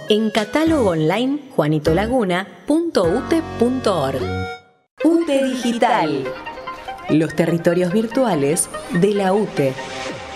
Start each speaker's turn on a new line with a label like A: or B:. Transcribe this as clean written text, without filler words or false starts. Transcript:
A: en catálogo online juanitolaguna.ute.org. UTE Digital. Los territorios virtuales de la UTE.